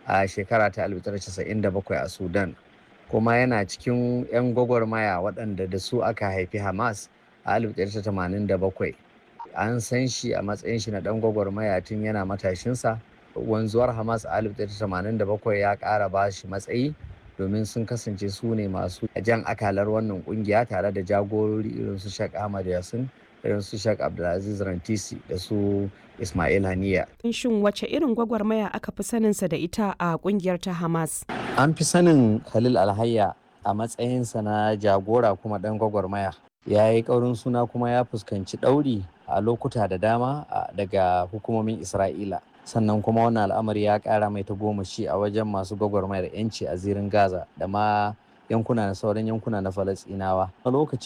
a shekara ta 1997 a Sudan, kuma yana cikin 'yan gwagwarmaya waɗanda da su aka haifi Hamas a 1987. An san shi a matsayin shi na ɗan gwagwarmaya tun yana matashinsa. Wanzuwar Hamas a 1987 ya ƙara ba shi matsayi domin sun kasance su ne masu jan akalar wannan ƙungiya tare da jagorori irin su Sheikh Ahmad Yassin, irin su Sheikh Abdulaziz Rantisi da su Ismail Haniya. Shin wace irin gwagwarmaya aka fi saninsa da ita a kungiyar ta Hamas? An fi sanin Khalil Alhayya a matsayinsa na jagora kuma ɗan gwagwarmaya. Ya yi ƙaurin suna kuma ya fuskanci ɗauri a lokuta da dama daga hukumomin Isra'ila. Sannan kuma wannan al'amari ya ƙara mai tagomashi a wajen masu gwagwarmayar 'yanci a zirin Gaza da ma sauran yankuna na Falasɗinawa. A lokacin